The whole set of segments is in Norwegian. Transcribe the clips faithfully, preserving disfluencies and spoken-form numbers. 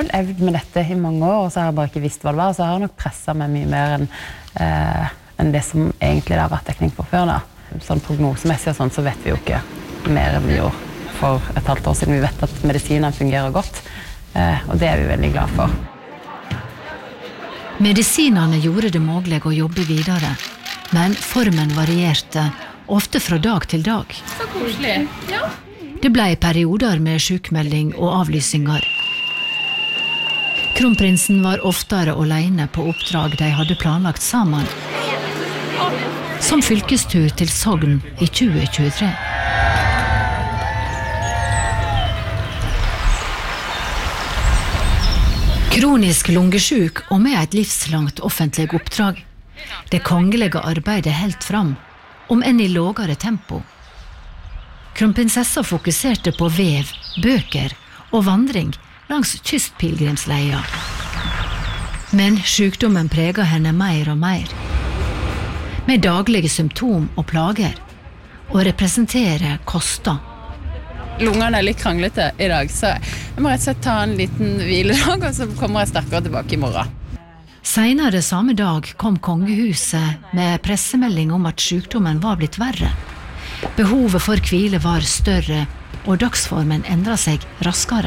har vel øvd med dette i mange år, og så har jeg bare ikke visst hva det var, og så har jeg nok presset meg mye mer enn eh, enn det som egentlig det har vært dekning på før da. Sånn prognosemessig og sånn, så vet vi jo ikke mer enn vi gjorde for et halvt år siden. Vi vet at medisinen fungerer godt, eh, og det er vi veldig glad for. Medisinene gjorde det mulig å jobbe videre, men formen varierte, ofte fra dag til dag. Så koselig, ja. Det ble perioder med sykmelding og avlysinger. Kronprinsen var oftere alene på oppdrag de hadde planlagt sammen. Som fylkestur til Sogn i tjue tjuetre. Kronisk lungesjuk og med et livslangt offentlig oppdrag. Det kongelige arbeidet helt fram, om enn i lågere tempo. Kronprinsessa fokuserte på vev, bøker og vandring langs kystpilgrimsleia. Men sykdommen preget henne mer og mer. Med daglige symptom og plager, og representere koster. Lungene er litt kranglete i dag, så jeg må rett og slett ta en liten hviledag, og så kommer jeg sterkere tilbake i morgen. Senere samme dag kom kongehuset med pressemelding om at sykdommen var blitt verre. Behovet for hvile var større, og dagsformen endret seg raskere.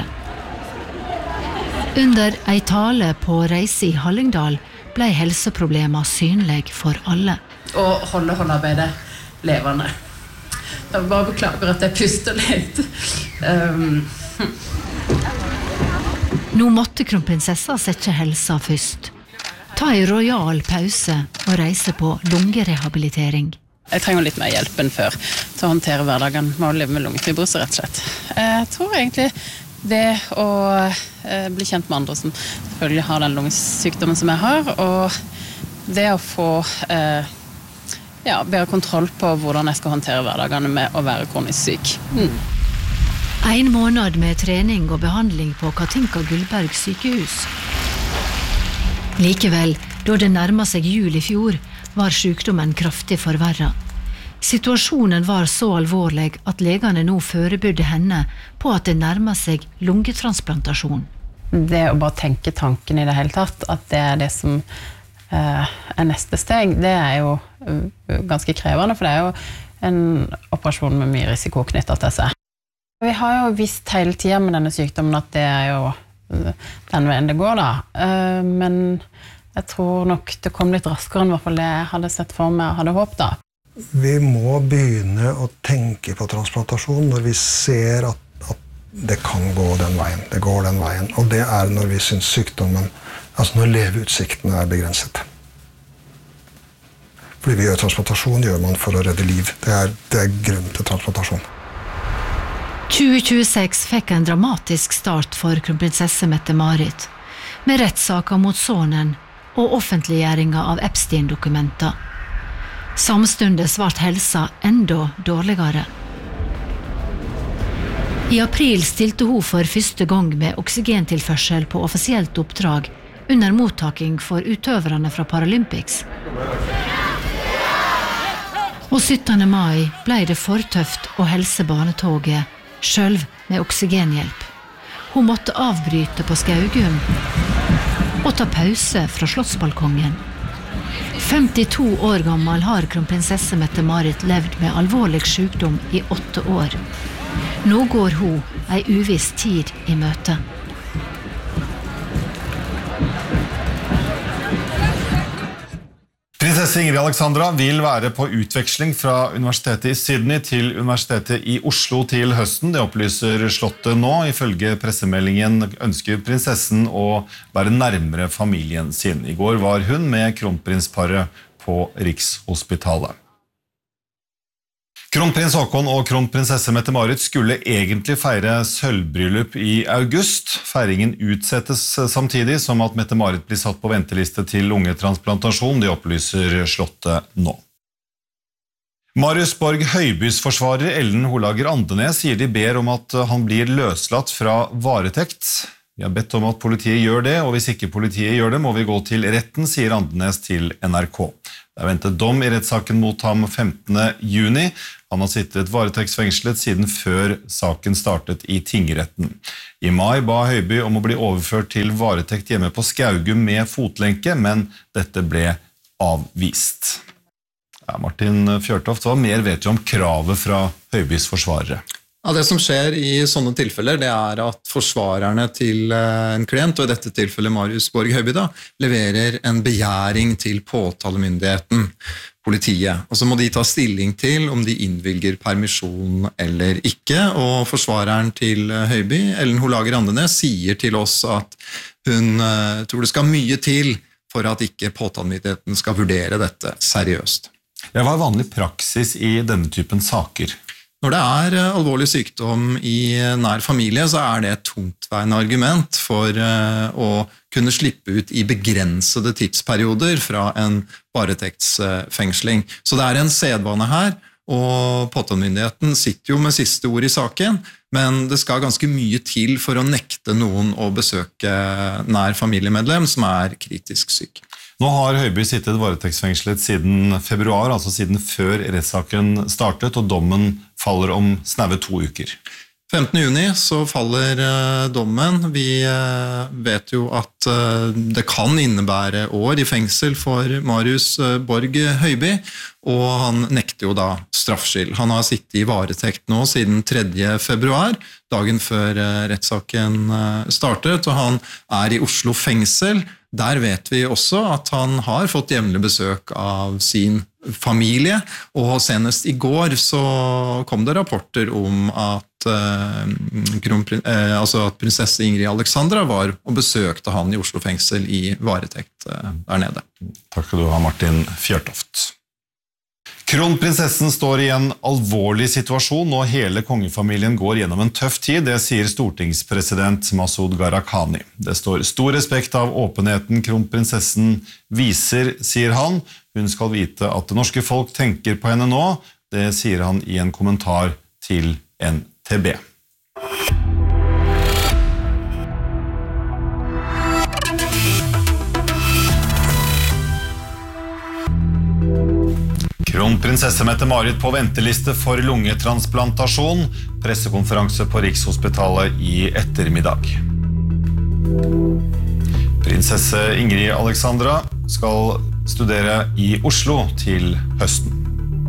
Under ei tale på reise i Hallingdal ble helseproblemer synlig for alle. Og holde håndarbeidet levende. Jeg bare beklager at jeg puster litt. Um. Nå måtte kronprinsessa sette helsa først. Ta en royal pause og reise på lungerehabilitering. Jeg trenger litt mer hjelp enn før til å håndtere hverdagen med å leve med lungefibrose, rett og slett. Jeg tror egentlig det å bli kjent med andre som selvfølgelig har den lungesykdommen som jeg har, og det å få eh, ja, bedre kontroll på hvordan jeg skal håndtere hverdagene med å være kronisk syk. Mm. En måned med trening og behandling på Katinka Gullberg sykehus. Likevel, da det nærmet seg jul i fjor, var sykdommen kraftig forverret. Situasjonen var så alvorlig at legene nå forberedte henne på at det nærmet seg lungetransplantasjon. Det å bare tenke tanken i det hele tatt, at det er det som eh, er neste steg, det er jo ganske krevende, for det er jo en operasjon med mye risiko knyttet til seg. Vi har jo visst hele tiden med denne sykdommen at det er jo den veien det går da, eh, men jeg tror nok det kom litt raskere enn i hvert fall det jeg hadde sett for meg og hadde håpet da. Vi må begynne å tenke på transplantasjon når vi ser at, at det kan gå den veien, det går den veien, og det er når vi synes sykdommen, altså når leveutsiktene er begrenset. Fordi vi gjør transplantasjon, gjør man for å redde liv. Det er, det er grunnen til transplantasjon. tjue tjueseks fikk en dramatisk start for kronprinsesse Mette-Marit, med rettssaker mot sonen og offentliggjøringa av Epstein-dokumenter. Samstundes ble helsa enda dårligere. I april stilte hun for første gang med oksygentilførsel på offisielt oppdrag under mottaking for utøverne fra Paralympics. Og syttende mai ble det for tøft å helse barnetoget, selv med oksygenhjelp. Hun måtte avbryte på Skaugum og ta pause fra slottsbalkongen. femtito år gammel har kronprinsesse Mette-Marit levd med alvorlig sykdom i åtte år. Nå går hun ei uviss tid i møte. Prinsesse Ingrid Alexandra vil være på utveksling fra Universitetet i Sydney til Universitetet i Oslo til høsten. Det opplyser slottet nå. Ifølge pressemeldingen ønsker prinsessen å være nærmere familien sin. I går var hun med kronprinsparet på Rikshospitalet. Kronprins Håkon og kronprinsesse Mette-Marit skulle egentlig feire sølvbryllup i august. Feiringen utsettes samtidig som at Mette-Marit blir satt på venteliste til lungetransplantasjon, det opplyser slottet nå. Marius Borg Høibys forsvarer Ellen Holager Andenes sier de ber om at han blir løslatt fra varetekt. Vi har bedt om at politiet gjør det, og hvis ikke politiet gjør det, må vi gå til retten, sier Andenes til N R K. Det er ventet dom i rettssaken mot ham femtende juni. Han har sittet varetektsfengslet siden før saken startet i tingretten. I mai ba Høiby om å bli overført til varetekt hjemme på Skaugum med fotlenke, men dette ble avvist. Ja, Martin Fjørtoft, hva mer vet du om kravet fra Høibys forsvarere? Ja, det som skjer i sånne tilfeller, det er at forsvarerne til en klient, og i dette tilfellet Marius Borg Høiby, da, leverer en begjæring til påtalemyndigheten, politiet. Og så må de ta stilling til om de innvilger permisjon eller ikke, og forsvareren til Høiby, Ellen Holager Andenes, sier til oss at hun uh, tror det skal mye til for at ikke påtalemyndigheten skal vurdere dette seriøst. Det var vanlig praksis i denne typen saker. Når det er alvorlig sykdom i nær familie, så er det et tungtveiende argument for å kunne slippe ut i begrensede tidsperioder fra en varetektsfengsling. Så det er en sedvane her, og påtalemyndigheten sitter jo med siste ord i saken, men det skal ganske mye til for å nekte noen å besøke nær familiemedlem som er kritisk syk. Nå har Høiby sittet varetektsfengslet siden februar, altså siden før rettssaken startet, og dommen faller om snaue to uker. femtende juni så faller uh, dommen. Vi uh, vet jo at uh, det kan innebære år i fengsel for Marius uh, Borg Høiby, og han nekter jo da straffskyld. Han har sittet i varetekt nå siden tredje februar, dagen før uh, rettssaken uh, startet, og han er i Oslo fengsel. Der vet vi også at han har fått jevnlig besøk av sin familie, og senest i går så kom det rapporter om at, eh, eh, altså at prinsesse Ingrid Alexandra var og besøkte han i Oslo fengsel i varetekt eh, der nede. Takk skal du ha, Martin Fjørtoft. Kronprinsessen står i en alvorlig situasjon, og hele kongefamilien går gjennom en tøff tid, det sier stortingspresident Masud Gharahkhani. Det står stor respekt av åpenheten kronprinsessen viser, sier han. Hun skal vite at det norske folk tenker på henne nå, det sier han i en kommentar til N T B. Kronprinsesse Mette-Marit på venteliste for lungetransplantasjon. Pressekonferanse på Rikshospitalet i ettermiddag. Prinsesse Ingrid Alexandra skal studere i Oslo til høsten.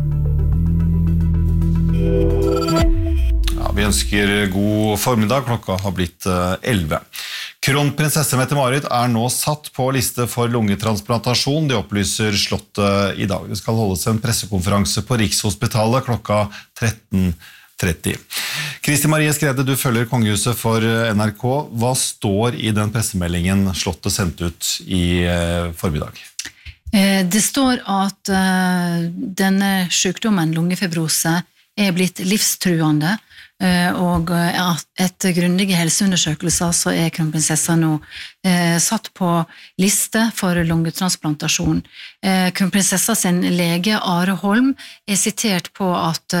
Ja, vi ønsker god formiddag, klokka har blitt elleve. Kronprinsesse Mette-Marit er nå satt på liste for lungetransplantasjon, det opplyser Slottet i dag. Det skal holdes en pressekonferanse på Rikshospitalet klokka tretten tretti. Kristi Marie Skrede, du følger kongehuset for N R K. Hva står i den pressemeldingen Slottet sendte ut i formiddag? Det står at denne sykdommen, lungefibrose, er blitt livstruende, og etter grundige helseundersøkelser så er kronprinsessa nå satt på liste for lungetransplantasjon. Kronprinsessa sin lege Are Holm er sitert på at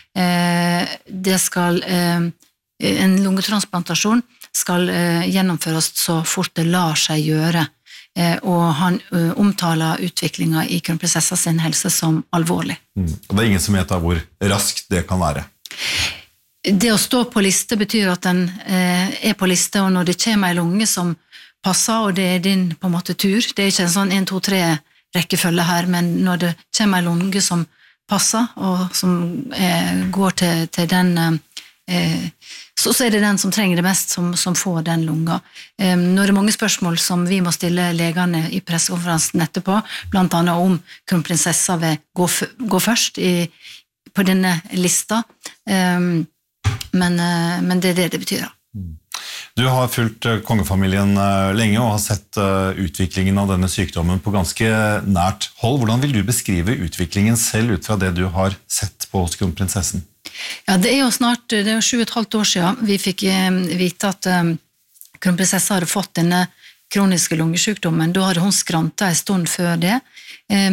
det skal, en lungetransplantasjon skal gjennomføres så fort det lar seg gjøre, og han omtaler utviklingen i kronprinsessa sin helse som alvorlig. Mm. Og det er ingen som vet da hvor raskt det kan være? Det å stå på liste betyr at den eh, er på liste, og når det kommer en lunge som passer, og det er din på en måte tur, det er ikke en sånn en, to, tre rekkefølge her, men når det kommer en lunge som passer, og som eh, går til, til den, eh, så, så er det den som trenger det mest som, som får den lunga. Eh, når det er mange spørsmål som vi må stille legene i pressekonferansen etterpå, blant annet om kronprinsessa vil gå, gå først i, på denne lista, eh, Men, men det er det det betyr. Du har fulgt kongefamilien lenge og har sett utviklingen av denne sykdommen på ganske nært hold. Hvordan vil du beskrive utviklingen selv ut fra det du har sett på hos kronprinsessen? Ja, det er jo snart, det er jo sju og et halvt år siden vi fikk vite at kronprinsessa hadde fått denne kroniske lungesykdommen. Da hadde hun skrantet en stund før det.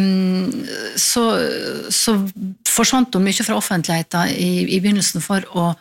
Så, så forsvant hun mye fra offentligheten i, i begynnelsen for å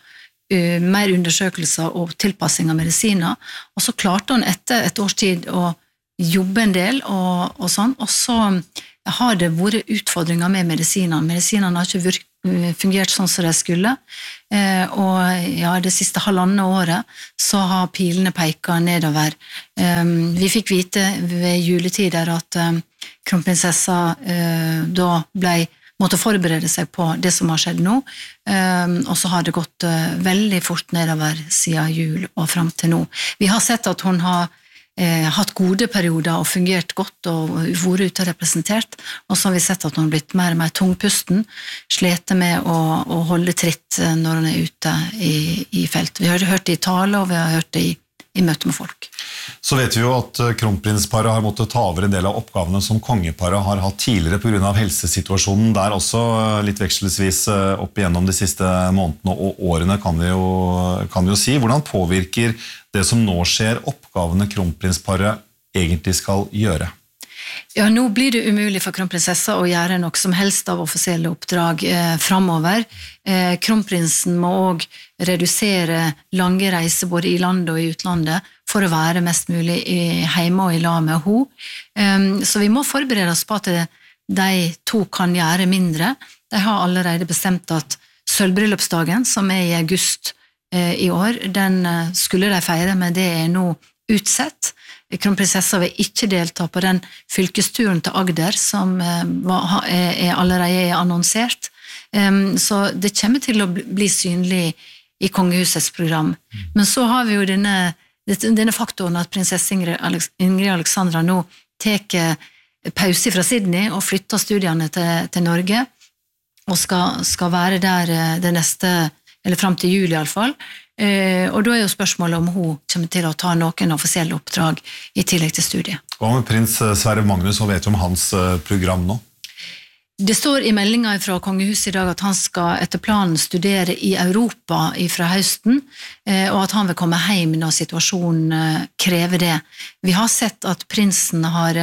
uh, mer undersøkelser og tilpassing av medisiner, og så klarte hun etter et års tid å jobbe en del og, og sånn, og så har det vært utfordringer med medisinene. Medisinene har ikke virk, fungert sånn som de skulle, eh, og ja, det siste halvandet året så har pilene peket nedover. Eh, vi fikk vite ved juletider at eh, kronprinsessa eh, da ble, måtte forberede seg på det som har skjedd nå, eh, og så har det gått eh, veldig fort nedover siden jul og frem til nå. Vi har sett at hun har Eh, hatt gode perioder og fungert godt og vært ute representert, og så har vi sett at hun har blitt mer og mer tungpusten, slete med å, å holde tritt når hun er ute i, i felt. Vi har hørt det i tale, og vi har hørt det i, i møte med folk. Så vet vi jo at kronprinsparet har måttet ta over en del av oppgavene som kongeparet har hatt tidligere på grunn av helsesituasjonen der også, litt vekselsvis opp igjennom de siste månedene og årene, kan vi jo, kan vi jo si. Hvordan påvirker det som nå skjer oppgavene kronprinsparet egentlig skal gjøre? Ja, nå blir det umulig for kronprinsessa å gjøre noe som helst av offisielle oppdrag eh, fremover. Eh, kronprinsen må også redusere lange reiser både i landet og i utlandet for å være mest mulig i, hjemme og i lag med henne. Um, så vi må forberede oss på at de to kan gjøre mindre. De har allerede bestemt at sølvbryllupsdagen, som er i august eh, i år, den eh, skulle de feire, men det er nå utsett. Kronprinsessa vil ikke delta på den fylkesturen til Agder som eh, var, er, er allerede annonsert. Um, så det kommer til å bli synlig i kongehusets program. Men så har vi jo denne denne faktoren at prinsesse Ingrid, Alex, Ingrid Alexandra nå teker pause fra Sydney og flytter studiene til, til Norge og skal, skal være der det neste, eller frem til jul i alle fall. Eh, og da er jo spørsmålet om hun kommer til å ta noen offisielle oppdrag i tillegg til studiet. Hva med prins Sverre Magnus, hva vet du om hans program nå? Det står i meldingen fra kongehuset i dag at han skal etter planen studere i Europa fra høsten, og at han vil komme hjem når situasjonen krever det. Vi har sett at prinsen har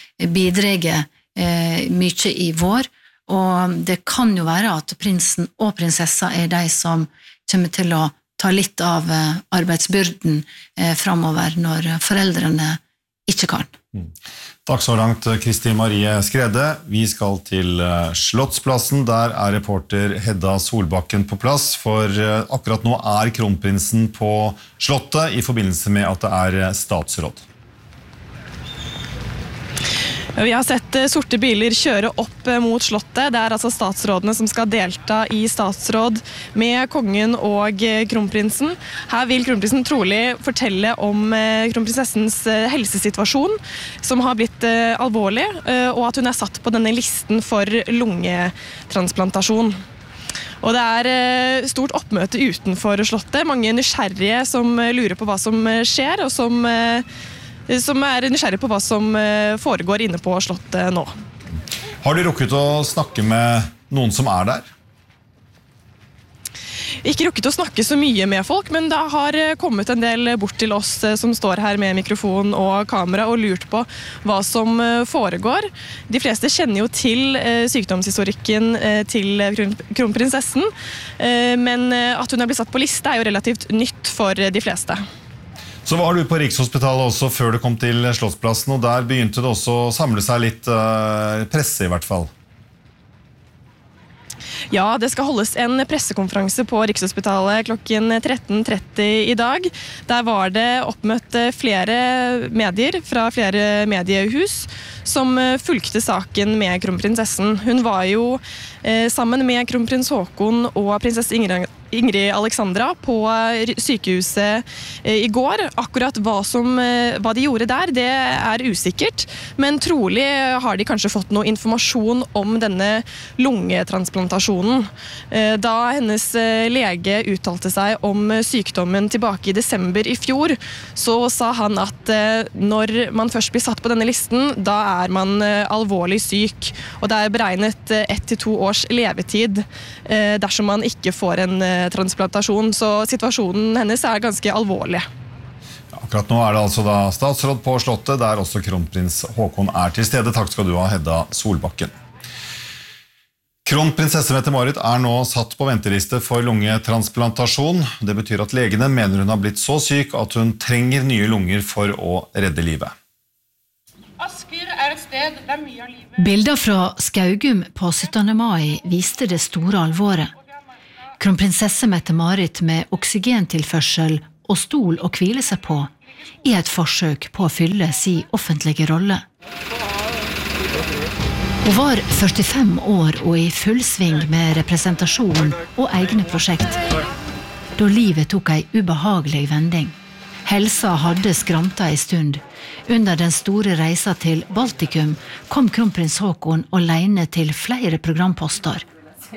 bidraget mye i vår, og det kan jo være at prinsen og prinsessa er de som kommer til å ta litt av arbeidsbyrden fremover når foreldrene ikke kan. Mm. Takk så langt, Kristi Marie Skrede. Vi skal til Slottsplassen. Der er reporter Hedda Solbakken på plass, for akkurat nå er kronprinsen på Slottet i forbindelse med at det er statsråd. Vi har sett sorte biler kjøre opp mot Slottet. Det er altså statsrådene som skal delta i statsråd med kongen og kronprinsen. Her vil kronprinsen trolig fortelle om kronprinsessens helsesituasjon, som har blitt alvorlig, og at hun er satt på denne listen for lungetransplantasjon. Og det er stort oppmøte utenfor Slottet. Mange nysgjerrige som lurer på hva som skjer, og som som er nysgjerrig på hva som foregår inne på Slottet nå. Har du rukket å snakke med noen som er der? Ikke rukket å snakke så mye med folk, men det har kommet en del bort til oss som står her med mikrofon og kamera og lurt på hva som foregår. De fleste kjenner jo til sykdomshistorikken til kronprinsessen, men at hun er blitt satt på liste er jo relativt nytt for de fleste. Så var du på Rikshospitalet også før du kom til Slottsplassen, og der begynte det også å samle seg litt uh, presse i hvert fall. Ja, det skal holdes en pressekonferanse på Rikshospitalet klokken tretten tretti i dag. Der var det oppmøtt flere medier fra flere mediehus som fulgte saken med kronprinsessen. Hun var jo eh, sammen med kronprins Haakon og prinsesse Ingrid Ingrid Alexandra på sykehuset i går. Akkurat hva, som, hva de gjorde der, det er usikkert, men trolig har de kanskje fått noe informasjon om denne lungetransplantasjonen. Da hennes lege uttalte seg om sykdommen tilbake i desember i fjor, så sa han at når man først blir satt på denne listen, da er man alvorlig syk, og det er beregnet ett til to års levetid dersom man ikke får en transplantasjon, så situasjonen hennes er ganske alvorlig. Ja, akkurat nå er det altså da statsråd på Slottet, der også kronprins Haakon er til stede. Takk skal du ha, Hedda Solbakken. Kronprinsesse Mette-Marit er nå satt på venteliste for lungetransplantasjon. Det betyr at legene mener hun har blitt så syk at hun trenger nye lunger for å redde livet. Asker er et sted der mye av livet... Bilder fra Skaugum på syttende mai viste det store alvoret. Kronprinsesse Mette-Marit med oksygentilførsel og stol å hvile seg på i et forsøk på å fylle si offentlige rolle. Hun var førtifem år og i full sving med representasjon og egne prosjekt, da livet tok ei ubehagelig vending. Helsa hadde skranta en stund. Under den store reisa til Baltikum kom kronprins Haakon alene til flere programposter.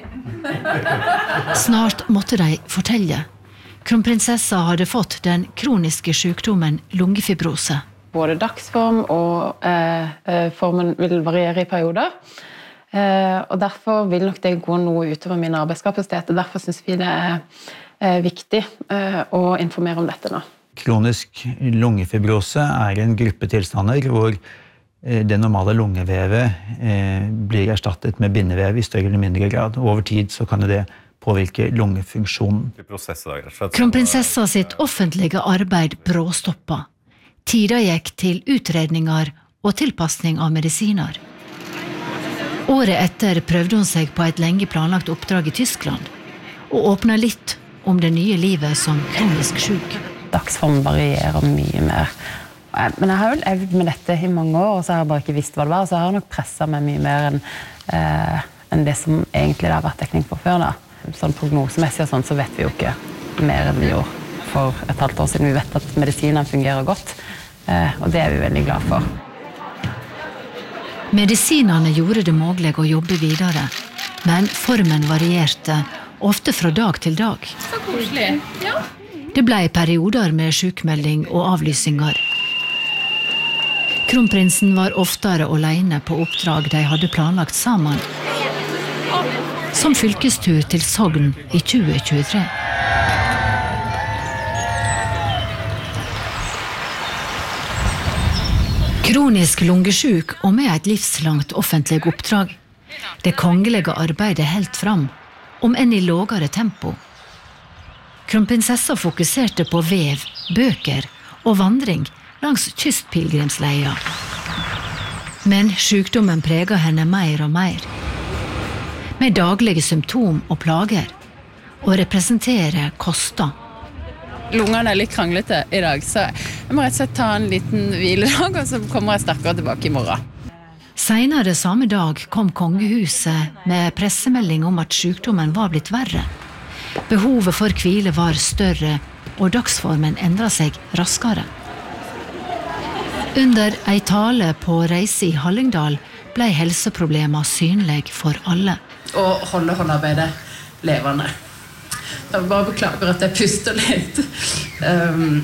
Snart måtte de fortelle. Kronprinsessa hadde fått den kroniske sykdommen lungefibrose. Både dagsform og eh, formen vil variere i perioder. Eh, og derfor vil nok det gå noe utover min arbeidskapasitet. Og derfor synes vi det er eh, viktig eh, å informere om dette nå. Kronisk lungefibrose er en gruppe tilstander hvor eh, det normale lungevevet eh, blir erstattet med bindevev i større eller mindre grad. Og over tid så kan det påvirke lungefunksjonen. Kronprinsessa sitt offentlige arbeid bråstoppa. Tida gikk til utredninger og tilpassning av medisiner. Året etter prøvde hun seg på et lenge planlagt oppdrag i Tyskland, og åpnet litt om det nye livet som kronisk syk. Dagsform varierer mye mer. Men jeg har jo levd med dette i mange år, og så har jeg bare ikke visst hva det var, så jeg har nok presset meg mye mer enn, eh, enn det som egentlig det har vært dekning på før da. Sånn prognosemessig og sånn, så vet vi jo ikke mer enn vi gjorde for et halvt år siden. Vi vet at medisinen fungerer godt, og det er vi veldig glad for. Medisinene gjorde det mulig å jobbe videre, men formen varierte, ofte fra dag til dag. Så koselig. Ja. Det ble perioder med sykmelding og avlysinger. Kronprinsen var oftere alene på oppdrag de hadde planlagt sammen, som fylkestur til Sogn i tjue tjuetre. Kronisk lungesjuk og med et livslangt offentlig oppdrag. Det kongelige arbeidet helt fram, om enn i lågere tempo. Kronprinsessa fokuserte på vev, bøker og vandring langs kystpilgrimsleia. Men sykdommen preget henne mer og mer. Med daglige symptom og plager. Å representere koster. Lungene er litt kranglete i dag, så jeg må rett og slett ta en liten hviledag, og så kommer jeg sterkere tilbake i morgen. Senere samme dag kom kongehuset med pressemelding om at sykdommen var blitt verre. Behovet for hvile var større, og dagsformen endret seg raskere. Under ei tale på reise i Hallingdal ble helseproblemer synlig for alle. Og holde håndarbeidet levende. Jeg bare beklager at jeg puster litt. Um.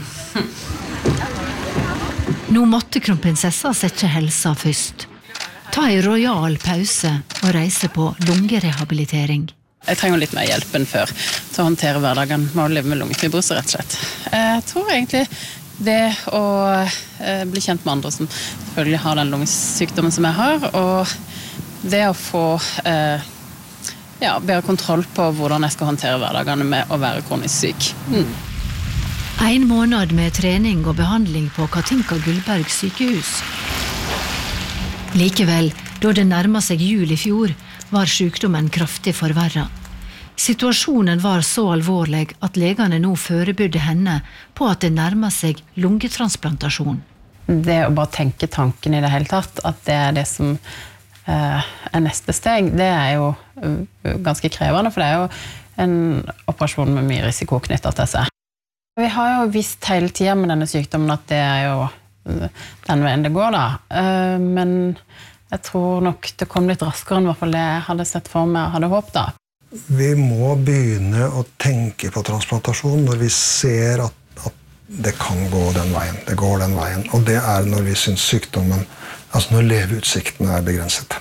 Nå måtte kronprinsessa sette helsa først. Ta en royal pause og reise på lungerehabilitering. Jeg trenger litt mer hjelp enn før til å håndtere hverdagen med å leve med lungefibrose, rett og slett. Jeg tror egentlig det å bli kjent med andre som selvfølgelig har den lungesykdommen som jeg har, og det å få eh, ja, bedre kontroll på hvordan jeg skal håndtere hverdagene med å være kronisk syk. Mm. En måned med trening og behandling på Katinka Gullberg sykehus. Likevel, da det nærmet seg jul i fjor, var sykdommen kraftig forverret. Situasjonen var så alvorlig at legene nå forberedte henne på at det nærmet seg lungetransplantasjon. Det å bare tenke tanken i det hele tatt, at det er det som eh, er neste steg, det er jo ganske krevende, for det er jo en operasjon med mye risiko knyttet til seg. Vi har jo visst hele tiden med denne sykdommen at det er jo den veien det går da, men jeg tror nok det kom litt raskere enn i hvert fall det jeg hadde sett for meg og hadde håpet da. Vi må begynne å tenke på transplantasjon når vi ser at, at det kan gå den veien, det går den veien, og det er når vi synes sykdommen, altså når leveutsiktene er begrenset.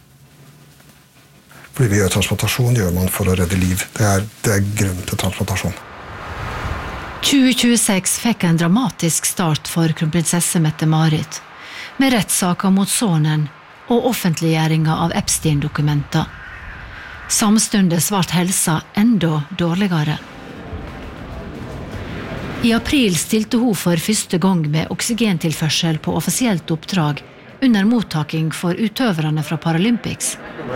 Fordi vi gjør transplantasjon, gjør man for å redde liv. Det er, det er grunnen til transplantasjon. tjue tjueseks fikk en dramatisk start for kronprinsesse Mette-Marit, med rettssaker mot sonen og offentliggjøringa av Epstein-dokumenter. Samstundes vart helsa enda dårligere. I april stilte hun for første gang med oksygentilførsel på offisielt oppdrag under mottaking for utøverne fra Paralympics.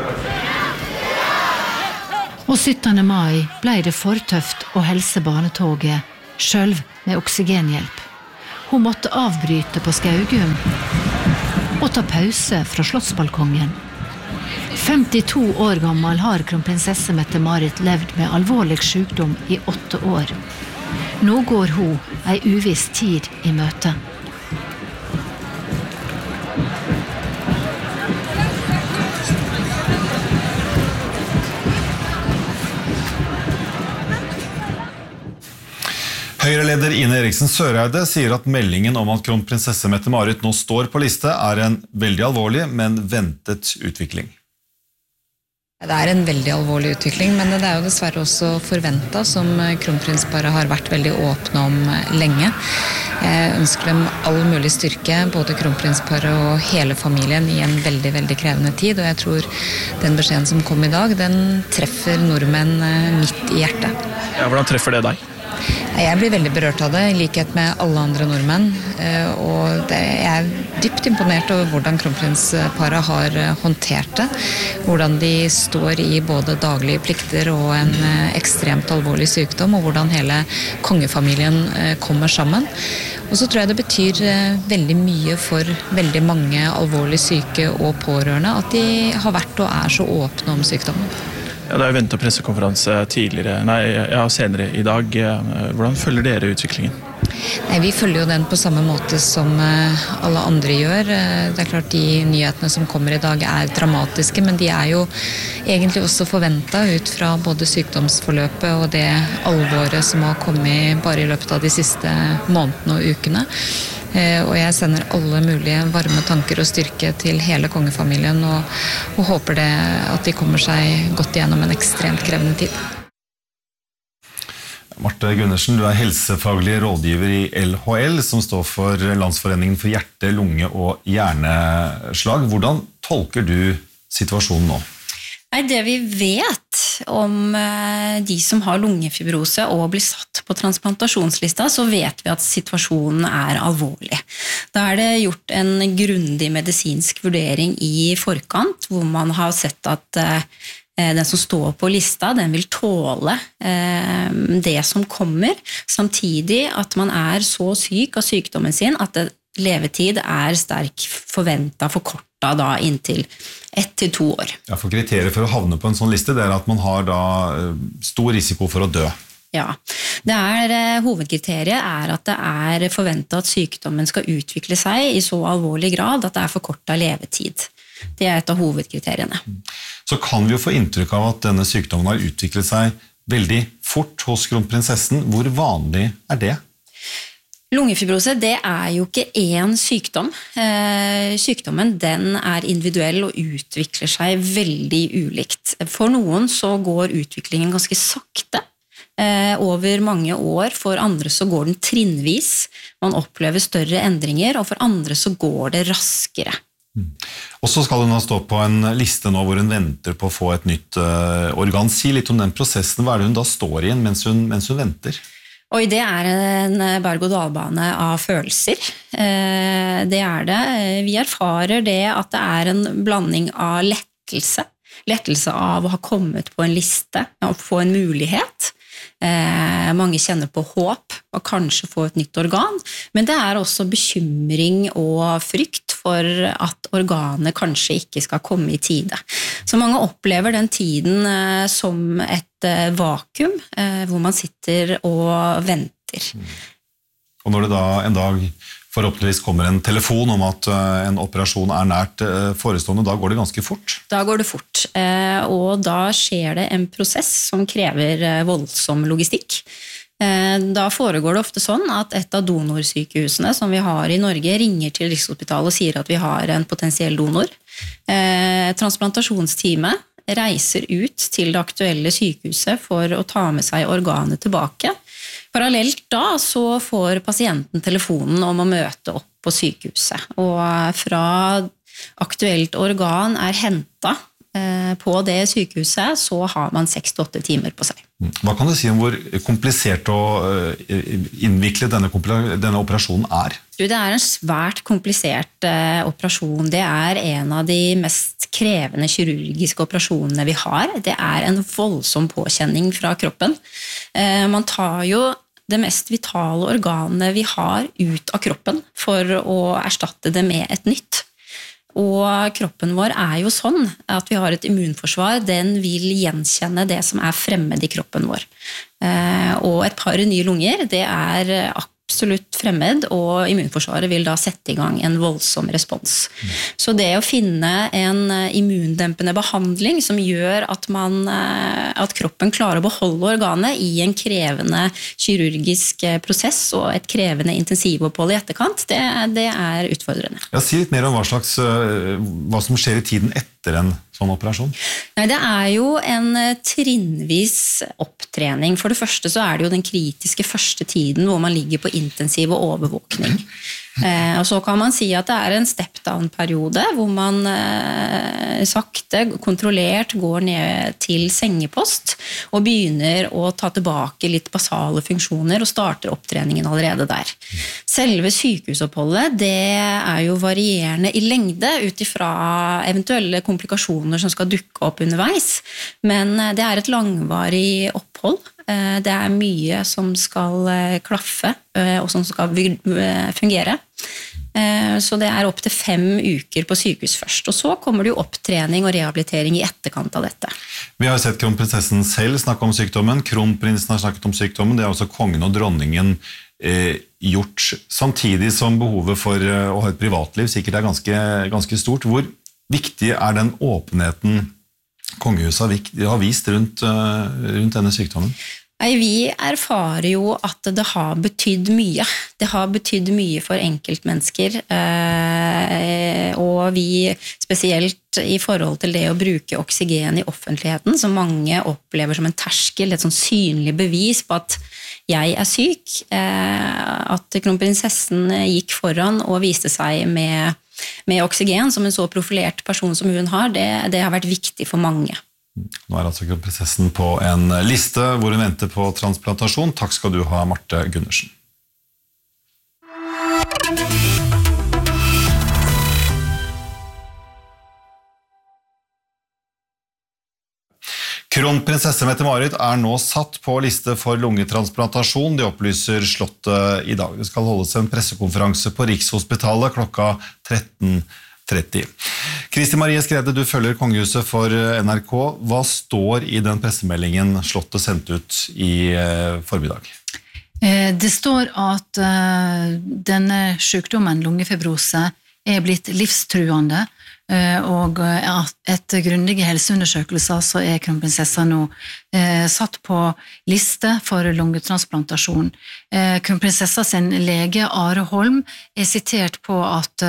Og syttende mai ble det for tøft å helse barnetoget, selv med oksygenhjelp. Hun måtte avbryte på Skaugum og ta pause fra slottsbalkongen. femtito år gammel har kronprinsesse Mette-Marit levd med alvorlig sykdom i åtte år. Nå går hun ei uviss tid i møte. Høyre-leder Ine Eriksen Søreide sier at meldingen om at kronprinsesse Mette-Marit nå står på liste er en veldig alvorlig, men ventet utvikling. Det er en veldig alvorlig utvikling, men det er jo dessverre også forventet, som kronprinsparet har vært veldig åpne om lenge. Jeg ønsker dem all mulig styrke, både kronprinsparet og hele familien, i en veldig, veldig krevende tid, og jeg tror den beskjeden som kom i dag, den treffer nordmenn midt i hjertet. Ja, hvordan treffer det deg? Jeg blir veldig berørt av det, i likhet med alle andre nordmenn, og det, jeg er dypt imponert over hvordan kronprinsparet har håndtert det, hvordan de står i både daglige plikter og en ekstremt alvorlig sykdom, og hvordan hele kongefamilien kommer sammen. Og så tror jeg det betyr veldig mye for veldig mange alvorlig syke og pårørende at de har vært og er så åpne om sykdommen. Ja, det er ventet pressekonferanse tidligere, nei, ja, senere i dag. Hvordan følger dere utviklingen? Nei, vi følger jo den på samme måte som alle andre gjør. Det er klart de nyhetene som kommer i dag er dramatiske, men de er jo egentlig også forventet ut fra både sykdomsforløpet og det alvoret som har kommet bare i løpet av de siste månedene og ukene. Og jeg sender alle mulige varme tanker og styrke til hele kongefamilien og, og håper det at de kommer seg godt gjennom en ekstremt krevende tid. Marte Gundersen, du er helsefaglig rådgiver i L H L, som står for Landsforeningen for hjerte, lunge og hjerneslag. Hvordan tolker du situasjonen nå? Nei, det vi vet om de som har lungefibrose og blir satt på transplantasjonslista, så vet vi at situasjonen er alvorlig. Da er det gjort en grundig medisinsk vurdering i forkant, hvor man har sett at den som står på lista, den vil tåle det som kommer, samtidig at man er så syk av sykdommen sin at levetid er sterk forventet forkortet da inntil ett til to år. Ja, for kriteriet for å havne på en sånn liste, det er at man har da stor risiko for å dø. Ja, det er, hovedkriteriet er at det er forventet at sykdommen skal utvikle seg i så alvorlig grad at det er forkortet levetid. Det er et av hovedkriteriene. Så kan vi jo få inntrykk av at denne sykdommen har utviklet seg veldig fort hos kronprinsessen. Hvor vanlig er det? Lungefibrose, det er jo ikke én sykdom. Sykdommen, den er individuell og utvikler seg veldig ulikt. For noen så går utviklingen ganske sakte over mange år, for andre så går den trinnvis. Man opplever større endringer, og for andre så går det raskere. Og så skal hun stå på en liste nå hvor hun venter på å få et nytt organ. Si litt om den prosessen. Hva er det hun da står i mens hun, mens hun venter? Og det er en berg-og-dal-bane av følelser. Det er det. Vi erfarer det at det er en blanding av lettelse. Lettelse av å ha kommet på en liste, å få en mulighet. Mange kjenner på håp og kanskje få et nytt organ, men det er også bekymring og frykt for at organet kanskje ikke skal komme i tide. Så mange opplever den tiden som et vakuum, hvor man sitter og venter. Og når det da en dag forhåpentligvis kommer en telefon om at en operasjon er nært forestående, da går det ganske fort? Da går det fort, og da skjer det en prosess som krever voldsom logistikk. Da foregår det ofte sånn at et av donorsykehusene som vi har i Norge ringer til Rikshospitalet og sier at vi har en potensiell donor. Transplantasjonsteamet reiser ut til det aktuelle sykehuset for å ta med seg organet tilbake. Parallelt da så får pasienten telefonen om å møte opp på sykehuset, og fra aktuelt organ er hentet på det sykehuset, så har man seks til åtte timer på seg. Hva kan du si om hvor komplisert og innviklet denne, denne operasjonen er? Det er en svært komplisert uh, operasjon. Det er en av de mest krevende kirurgiske operasjonene vi har. Det er en voldsom påkjenning fra kroppen. Uh, man tar jo det mest vitale organet vi har ut av kroppen for å erstatte det med et nytt. Og kroppen vår er jo sånn at vi har et immunforsvar, den vil gjenkjenne det som er fremmed i kroppen vår. Og et par nye lunger, det er absolutt fremmed, og immunforsvaret vil da sette i gang en voldsom respons. Så det å finne en immundempende behandling som gjør at, man, at kroppen klarer å beholde organet i en krevende kirurgisk prosess og et krevende intensivopphold i etterkant, det, det er utfordrende. Ja, si litt mer om hva, slags, hva som skjer i tiden etter en sånn operasjon? Nei, det er jo en trinnvis opptrening. For det første så er det jo den kritiske første tiden hvor man ligger på intensiv og overvåkning. Eh, og så kan man si at det er en step-down-periode hvor man eh, sakte, kontrollert går ned til sengepost og begynner å ta tilbake litt basale funksjoner og starter opptreningen allerede der. Selve sykehusoppholdet, det er jo varierende i lengde utifra eventuelle komplikasjoner som skal dukke opp underveis, men det er et langvarig opphold. Det er mye som skal klaffe og som skal fungere. Så det er opp til fem uker på sykehus først, og så kommer det jo opptrening og rehabilitering i etterkant av dette. Vi har sett kronprinsessen selv snakke om sykdommen, kronprinsen har snakket om sykdommen, det har også kongen og dronningen eh, gjort, samtidig som behovet for å ha et privatliv sikkert er ganske, ganske stort. Hvor viktig er den åpenheten kongehuset har vist rundt, rundt denne sykdommen? Nei, vi erfarer jo at det har betydd mye. Det har betydd mye for enkeltmennesker, og vi spesielt i forhold til det å bruke oksygen i offentligheten, som mange opplever som en terskel, et sånn synlig bevis på at jeg er syk, at kronprinsessen gikk foran og viste seg med, med oksygen som en så profilert person som hun har, det, det har vært viktig for mange. Nå er altså kronprinsessen på en liste hvor hun venter på transplantasjon. Takk skal du ha, Marte Gundersen. Kronprinsesse Mette-Marit er nå satt på liste for lungetransplantasjon. Det opplyser Slottet i dag. Det skal holdes en pressekonferanse på Rikshospitalet klokka tretten tretti. Kristi Marie Skrede, du følger kongehuset for N R K. Hva står i den pressemeldingen Slottet sendte ut i formiddag? Det står at denne sykdommen, lungefibrose, er blitt livstruende, og etter grundige helseundersøkelser så er kronprinsessa nå satt på liste for lungetransplantasjon. Kronprinsessa sin lege Are Holm er sitert på at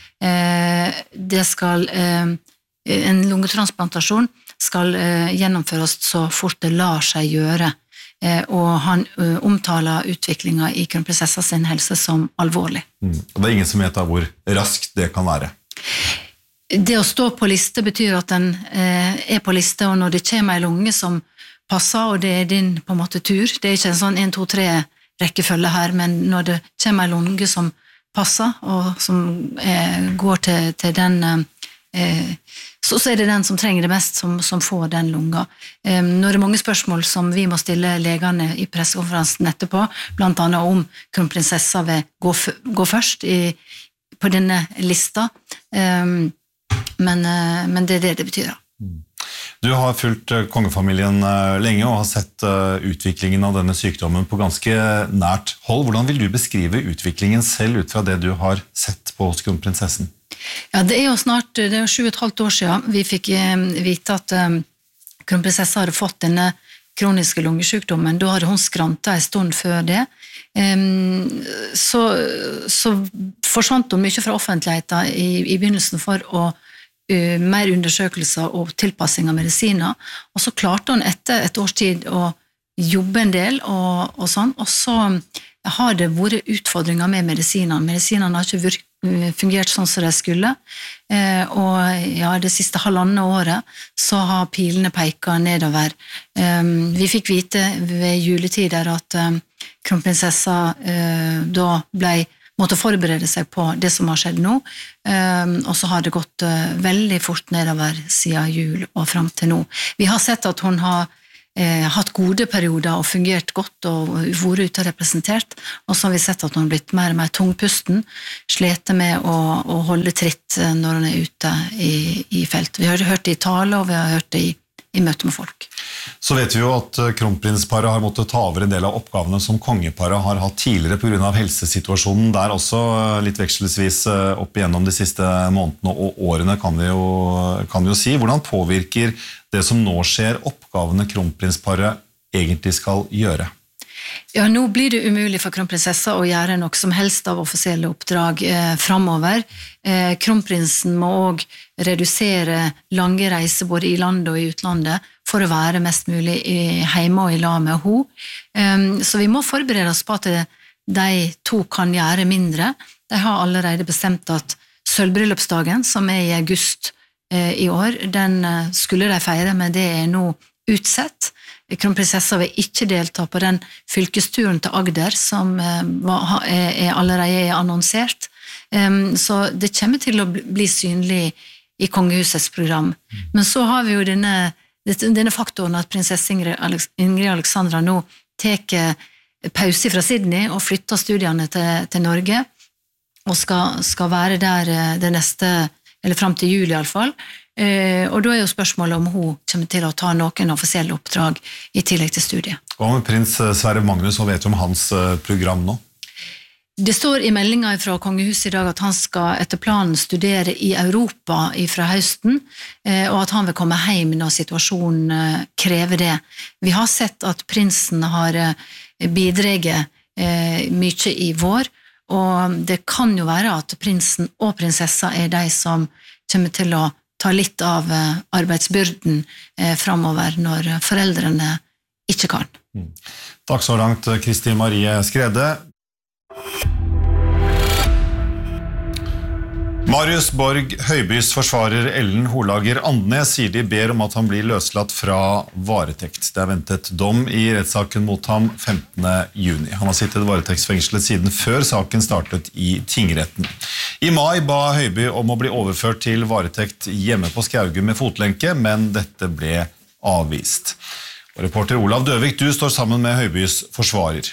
det skal, en lungetransplantasjon skal gjennomføres så fort det lar seg gjøre, og han omtaler utviklingen i kronprinsessa sin helse som alvorlig. Mm. Det er ingen som vet da hvor raskt det kan være? Det å stå på liste betyr at den eh, er på liste, og når det kommer en lunge som passer, og det er din på en måte tur, det er ikke en sånn en, to, tre rekkefølge her, men når det kommer en lunge som passer, og som eh, går til, til den, eh, så, så er det den som trenger det mest som, som får den lunga. Eh, nå er det mange spørsmål som vi må stille legene i pressekonferansen etterpå, blant annet om kronprinsessa vil gå, gå først i, på denne lista. Eh, Men, men det er det det betyr. Du har fulgt kongefamilien lenge og har sett utviklingen av denne sykdommen på ganske nært hold. Hvordan vil du beskrive utviklingen selv ut fra det du har sett på hos kronprinsessen? Ja, det er jo snart, det er jo sju og et halvt år siden vi fikk vite at kronprinsessa hadde fått denne kroniske lungesykdommen. Da hadde hun skrantet en stund før det. Så, så forsvant hun mye fra offentligheten i, i begynnelsen for å Uh, mer undersøkelser og tilpassing av medisiner, og så klarte hun etter et års tid å jobbe en del og, og sånn, og så har det vært utfordringer med medisinene. Medisinene har ikke fungert sånn som de skulle, og ja, det siste halvannet året så har pilene peket nedover. Vi fikk vite ved juletider at kronprinsessa da ble, måtte forberede seg på det som har skjedd nå, og så har det gått veldig fort nedover siden jul og frem til nå. Vi har sett at hun har Eh, hatt gode perioder og fungert godt og vært ute representert, og så har vi sett at hun har blitt mer og mer tungpusten, slete med å, å holde tritt når hun er ute i, i felt. Vi har hørt det i tale, og vi har hørt det i, i møte med folk. Så vet vi jo at kronprinsparet har måttet ta over en del av oppgavene som kongeparet har hatt tidligere på grunn av helsesituasjonen der også, litt vekselsvis opp igjennom de siste månedene og årene, kan vi jo, kan vi jo si. Hvordan påvirker det som nå skjer oppgavene kronprinsparet egentlig skal gjøre? Ja, nå blir det umulig for kronprinsessa å gjøre noe som helst av offisielle oppdrag eh, fremover. Eh, kronprinsen må også redusere lange reiser både i landet og i utlandet for å være mest mulig hjemme og i lag med henne. Eh, så vi må forberede oss på at de to kan gjøre mindre. De har allerede bestemt at sølvbryllupsdagen, som er i august eh, i år, den skulle de feire, men det er nå utsett. Kronprinsessa vil ikke delta på den fylkesturen til Agder som var, er, er allerede annonsert. Um, så det kommer til å bli synlig i kongehusets program. Men så har vi jo denne, denne faktoren at prinsesse Ingrid, Alex, Ingrid Alexandra nå tek pause fra Sydney og flytter studiene til, til Norge og skal, skal være der det neste, eller frem til jul i alle fall. Eh, og da er jo spørsmålet om hun kommer til å ta noen offisielle oppdrag i tillegg til studiet. Hva med prins Sverre Magnus, hva vet du om hans program nå? Det står i meldingen fra kongehuset i dag at han skal etter planen studere i Europa fra høsten, eh, og at han vil komme hjem når situasjonen eh, krever det. Vi har sett at prinsen har eh, bidreget eh, mye i vår, og det kan jo være at prinsen og prinsessa er de som kommer til å ta litt av arbeidsbyrden eh, fremover når foreldrene ikke kan. Mm. Takk så langt, Kristin Marie Skrede. Marius Borg Høibys forsvarer Ellen Holager Andnes sier de ber om at han blir løslatt fra varetekt. Det er ventet dom i rettssaken mot ham femtende juni. Han har sittet varetektsfengslet siden før saken startet i tingretten. I mai ba Høiby om å bli overført til varetekt hjemme på Skaugum med fotlenke, men dette ble avvist. Og reporter Olav Døvik, du står sammen med Høibys forsvarer.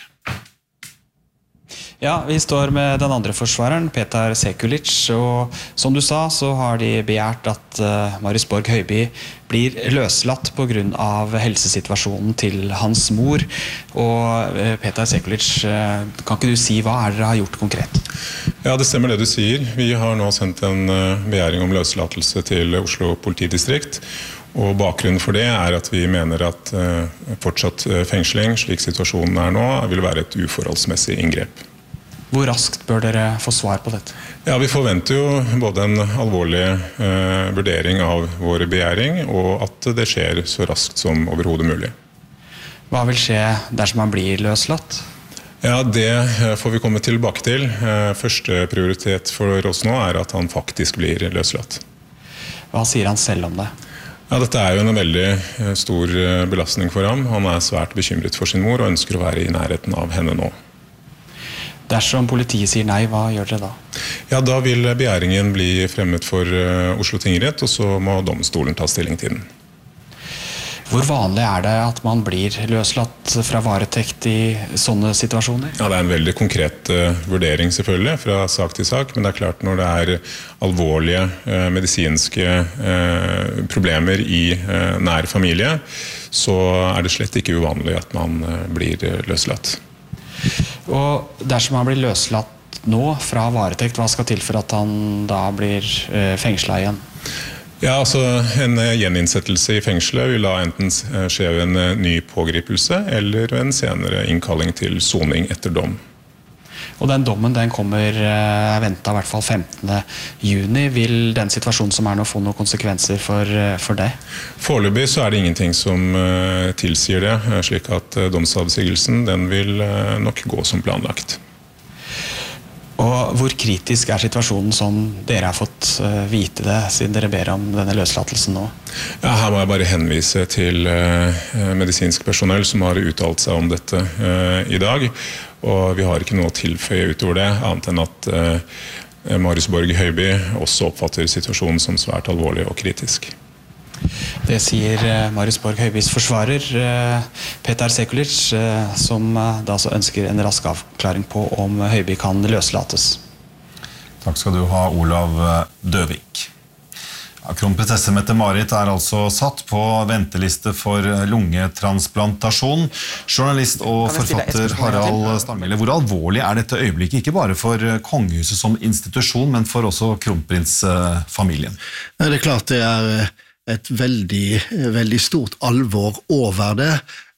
Ja, vi står med den andre forsvareren, Petar Sekulic, og som du sa så har de begjært at uh, Marius Borg Høiby blir løslatt på grunn av helsesituasjonen til hans mor. Og uh, Petar Sekulic, uh, kan ikke du si hva er dere har gjort konkret? Ja, det stemmer det du sier. Vi har nå sendt en uh, begjæring om løslatelse til Oslo politidistrikt. Og bakgrunnen for det er at vi mener at uh, fortsatt fengsling, slik situasjonen er nå, vil være et uforholdsmessig inngrep. Hvor raskt bør dere få svar på dette? Ja, vi forventer jo både en alvorlig eh, vurdering av vår begjæring, og at det skjer så raskt som overhodet mulig. Hva vil skje dersom han blir løslatt? Ja, det får vi komme tilbake til. Første prioritet for oss nå er at han faktisk blir løslatt. Hva sier han selv om det? Ja, dette er jo en veldig stor belastning for ham. Han er svært bekymret for sin mor og ønsker å være i nærheten av henne nå. Dersom politiet sier nei, hva gjør dere da? Ja, da vil begjæringen bli fremmet for Oslo tingrett, og så må domstolen ta stilling til den. Hvor vanlig er det at man blir løslatt fra varetekt i sånne situasjoner? Ja, det er en veldig konkret uh, vurdering selvfølgelig, fra sak til sak, men det er klart når det er alvorlige uh, medisinske uh, problemer i uh, nær familie, så er det slett ikke uvanlig at man uh, blir uh, løslatt. Og dersom han blir løslatt nå fra varetekt, hva skal til for at han da blir eh, fengslet igjen? Ja, altså en gjeninnsettelse i fengselet vil da enten skje en ny pågripelse eller en senere innkalling til soning etter dom. Og den dommen den kommer, er ventet i hvert fall femtende juni. Vil den situasjonen som er nå få noen konsekvenser for, for deg? Foreløpig så er det ingenting som uh, tilsier det, slik at uh, domsavsigelsen den vil uh, nok gå som planlagt. Og hvor kritisk er situasjonen som dere har fått vite det, siden dere ber om denne løslatelsen nå? Ja, her må jeg bare henvise til uh, medisinsk personell som har uttalt seg om dette uh, i dag, og vi har ikke noe å tilføye utover det, annet enn at uh, Marius Borg Høiby også oppfatter situasjonen som svært alvorlig og kritisk. Det sier Marius Borg Høibys forsvarer, Petar Sekulic, som da så ønsker en rask avklaring på om Høiby kan løslates. Takk skal du ha, Olav Døvik. Ja, kronprinsesse Mette-Marit er altså satt på venteliste for lungetransplantasjon. Journalist og forfatter Harald Stanghelle, hvor alvorlig er dette øyeblikket, ikke bare for kongehuset som institusjon, men for også kronprinsfamilien? Det er klart det er et veldig, veldig stort alvor over det,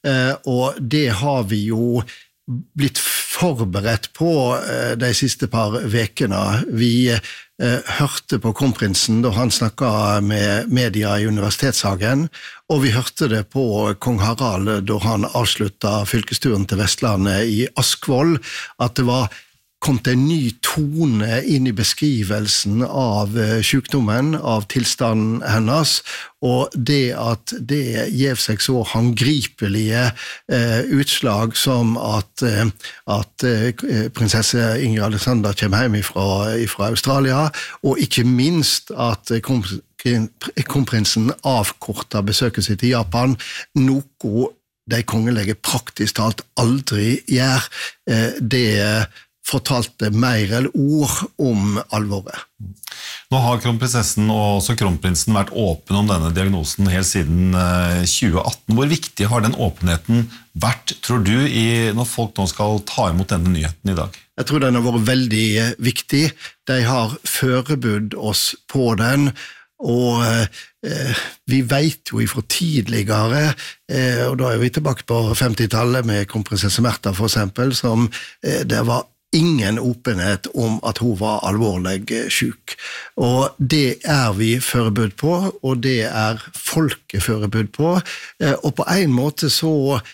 og det har vi jo blitt forberedt på de siste par vekene. Vi hørte på kronprinsen da han snakket med media i Universitetshagen, og vi hørte det på kong Harald da han avsluttet fylkesturen til Vestlandet i Askvoll, at det var kommet en ny tone inn i beskrivelsen av sykdommen, av tilstanden hennes, og det at det gjev seg så håndgripelige eh, utslag som at, eh, at eh, prinsesse Ingrid Alexandra kommer hjem fra, fra Australia, og ikke minst at kronprinsen avkortet besøket sitt i Japan, noe de kongelige praktisk talt aldri gjør. Eh, det fortalte mer eller ord om alvoret. Nå har kronprinsessen og også kronprinsen vært åpne om denne diagnosen helt siden tjue atten. Hvor viktig har den åpenheten vært, tror du, i, når folk nå skal ta imot denne nyheten i dag? Jeg tror den har vært veldig viktig. De har forberedt oss på den, og eh, vi vet jo ifra tidligere, eh, og da er vi tilbake på femtitallet med kronprinsesse Märtha for eksempel, som eh, det var ingen åpenhet om at hun var alvorlig syk. Og det er vi forberedt på, og det er folket forberedt på. Og på en måte så,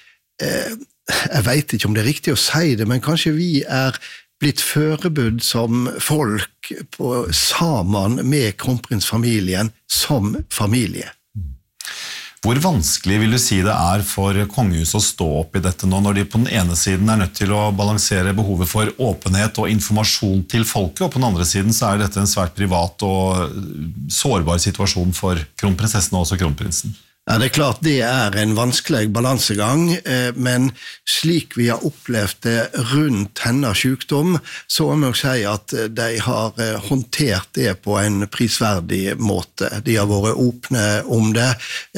jeg vet ikke om det er riktig å si det, men kanskje vi er blitt forberedt som folk på, sammen med kronprinsfamilien som familie. Hvor vanskelig vil du si det er for kongehuset å stå opp i dette nå, når de på den ene siden er nødt til å balansere behovet for åpenhet og informasjon til folket, og på den andre siden så er dette en svært privat og sårbar situasjon for kronprinsessen og også kronprinsen? Ja, det er klart det er en vanskelig balansegang, men slik vi har opplevd det rundt hennes sykdom, så må jeg si at de har håndtert det på en prisverdig måte. De har vært åpne om det.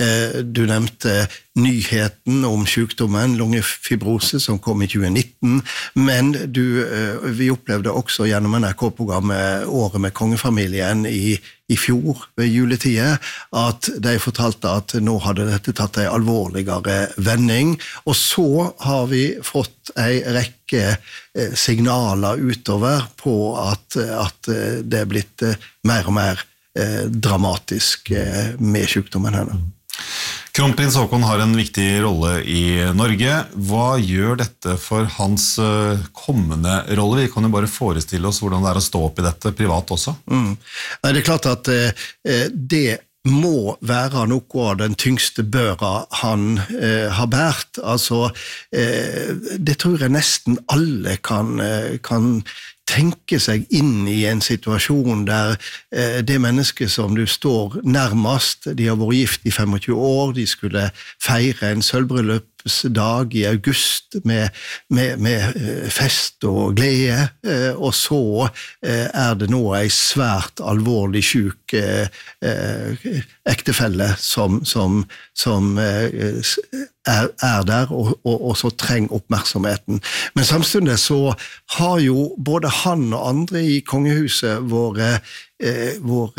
Du nevnte nyheten om sykdommen, lungefibrose, som kom i tjue nitten, men du, vi opplevde også gjennom N R K-programmet Året med kongefamilien i, i fjor ved juletiden, at de fortalte at nå hadde dette tatt en alvorligere vending, og så har vi fått en rekke signaler utover på at, at det er blitt mer og mer dramatisk med sykdommen henne. Kronprins Haakon har en viktig rolle i Norge. Hva gjør dette for hans kommende rolle? Vi kan jo bare forestille oss hvordan det er å stå opp i dette privat også. Mm. Det er klart at eh, det må være noe av den tyngste børa han eh, har bært. Altså, eh, det tror jeg nesten alle kan, eh, kan tenke seg inn i en situasjon der eh, det mennesket som du står nærmest, de har vært gift i tjuefem år, de skulle feire en sølvbryllupsdag i august med, med, med fest og glede, eh, og så eh, er det nå en svært alvorlig syk eh, eh, ektefelle som, som, som eh, Er, er der, og, og, og så trenger oppmerksomheten. Men samtidig så har jo både han og andre i kongehuset vært, eh,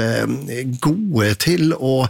vært gode til å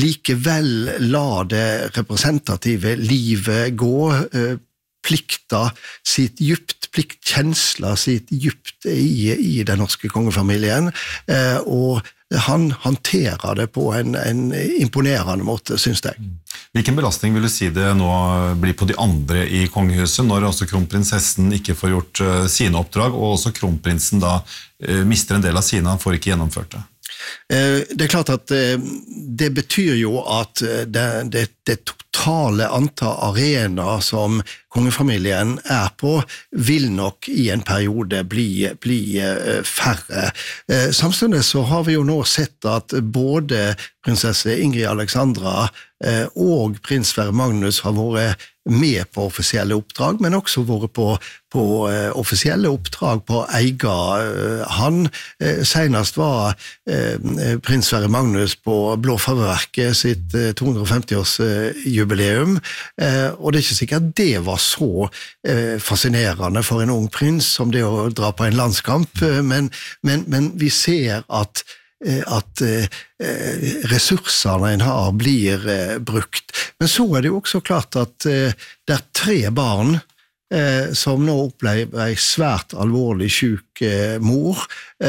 likevel la det representative livet gå, eh, plikta sitt djupt, pliktkjensla sitt djupt i, i den norske kongefamilien, eh, og han håndterer det på en, en imponerende måte, synes jeg. Hvilken belastning vil du si det nå blir på de andre i kongehuset, når også kronprinsessen ikke får gjort sine oppdrag, og også kronprinsen da mister en del av sine, han får ikke gjennomført det? Det er klart at det betyr jo at det, det, det totale antall arenaer som kongefamilien er på, vil nok i en periode bli, bli færre. Samtidig så har vi jo nå sett at både prinsesse Ingrid Alexandra og prins Sverre Magnus har vært med på offisielle oppdrag, men også vært på, på uh, offisielle oppdrag på egen uh, hand. Uh, senest var uh, prins Sverre Magnus på Blåfarverket sitt uh, to hundre og femti-års uh, jubileum, uh, og det er ikke sikkert det var så uh, fascinerende for en ung prins som det å dra på en landskamp, uh, men, men, men vi ser at at ressursene en har blir brukt. Men så er det jo også klart at det er tre barn som nå opplever en svært alvorlig syk mor,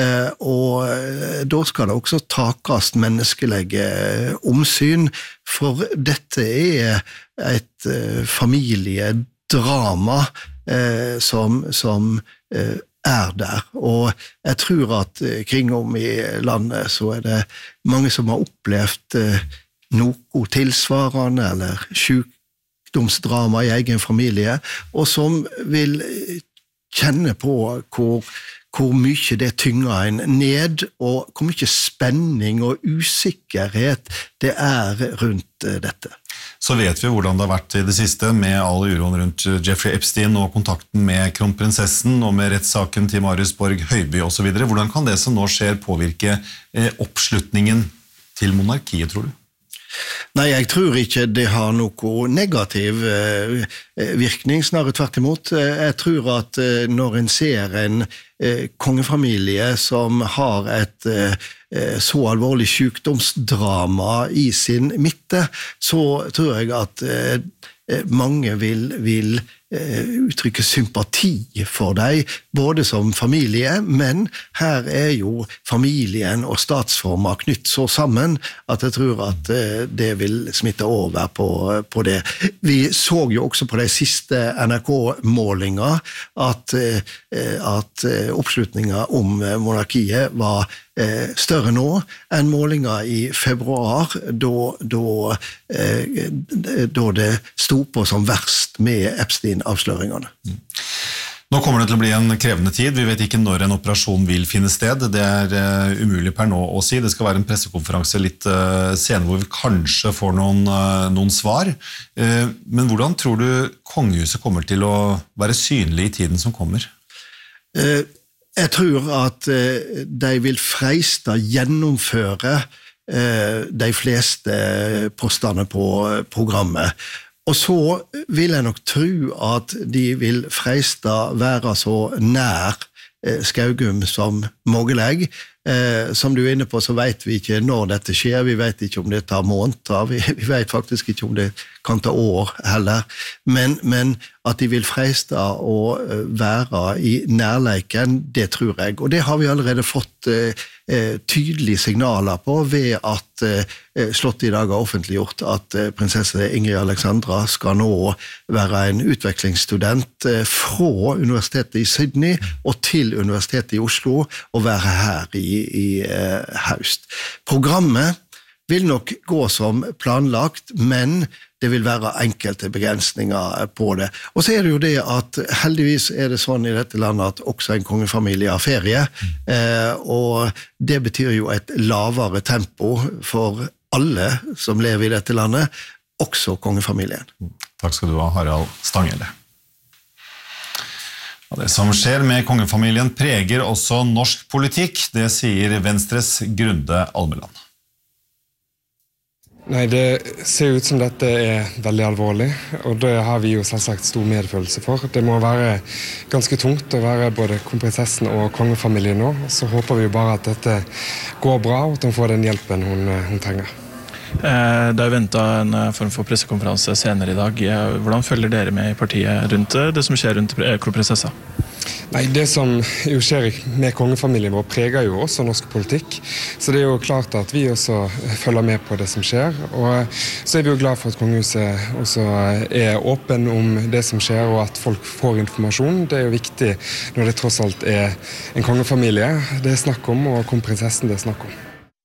og da skal det også takast menneskelige omsyn, for dette er et familiedrama som, som er der, og jeg tror at kring om i landet så er det mange som har opplevd noe tilsvarende eller sykdomsdrama i egen familie, og som vil kjenne på hvor, hvor mye det tynger en ned, og hvor mye spenning og usikkerhet det er rundt dette. Så vet vi hvordan det har vært i det siste med all uroen rundt Jeffrey Epstein og kontakten med kronprinsessen og med rettssaken til Marius Borg Høiby og så videre. Hvordan kan det som nå skjer påvirke eh, oppslutningen til monarkiet, tror du? Nei, jeg tror ikke det har noe negativ eh, virkning, snarere tvert imot. Jeg tror at eh, når en ser en eh, kongefamilie som har et eh, så alvorlig sykdomsdrama i sin midte, så tror jeg at eh, mange vil, vil eh, uttrykke sympati for deg, både som familie, men her er jo familien og statsformer knytt så sammen at jeg tror at eh, det vil smitte over på, på det. Vi så jo også på de siste N R K-målinger at, eh, at oppslutningen om monarkiet var større nå enn målinger i februar, da, da, da det sto på som verst med Epstein-avsløringene. Nå kommer det til å bli en krevende tid. Vi vet ikke når en operasjon vil finne sted. Det er umulig per nå å si. Det skal være en pressekonferanse litt senere hvor vi kanskje får noen, noen svar. Men hvordan tror du kongehuset kommer til å være synlig i tiden som kommer? Eh, Jeg tror at eh, de vil freiste gjennomføre eh, de fleste postene på programmet. Og så vil jeg nok tro at de vil freiste være så nær eh, Skaugum som mulig. Eh, som du er inne på, så vet vi ikke når dette skjer, vi vet ikke om det tar måneder, vi, vi vet faktisk ikke om det kan ta år heller, men, men at de vil freiste å være i nærleiken, det tror jeg, og det har vi allerede fått eh, tydelige signaler på ved at eh, Slottet i dag har offentliggjort at eh, prinsesse Ingrid Alexandra skal nå være en utvekslingsstudent eh, fra Universitetet i Sydney og til Universitetet i Oslo og være her i, i eh, høst. Programmet vil nok gå som planlagt, men det vil være enkelte begrensninger på det. Og så er det jo det at heldigvis er det sånn i dette landet at også en kongefamilie har ferie, eh, og det betyr jo et lavere tempo for alle som lever i dette landet, også kongefamilien. Takk skal du ha, Harald Stanghelle. Det som skjer med kongefamilien preger også norsk politikk, det sier Venstres Grunde Almeland. Nei, det ser ut som dette er veldig alvorlig, og det har vi jo selvsagt stor medfølelse for. Det må være ganske tungt å være både kronprinsessen og kongefamilien nå, så håper vi bare at dette går bra, og at hun får den hjelpen hun, hun trenger. Det er ventet en form for pressekonferanse senere i dag. Hvordan følger dere med i partiet rundt det som skjer rundt kronprinsessa? Nei, det som jo skjer med kongefamilien vår preger jo også norsk politikk. Så det er jo klart at vi også følger med på det som skjer. Og så er vi jo glad for at kongehuset også er åpen om det som skjer, og at folk får informasjon. Det er jo viktig når det tross alt er en kongefamilie det er snakk om, og kronprinsessen det er snakk om.